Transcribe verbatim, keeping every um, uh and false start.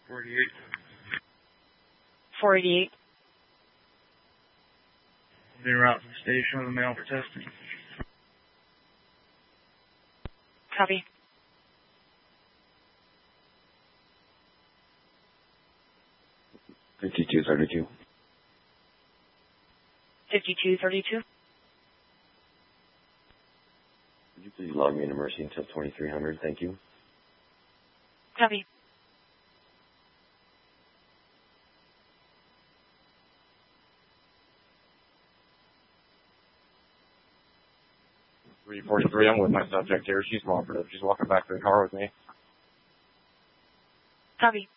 forty-eight. four eighty-eight. Be route to the station with a mail for testing. Copy. fifty-two thirty-two. fifty-two thirty-two. Would you please log me into Mercy until twenty-three hundred? Thank you. Copy. three forty-three, I'm with my subject here. She's cooperative. She's walking back to the car with me. Copy.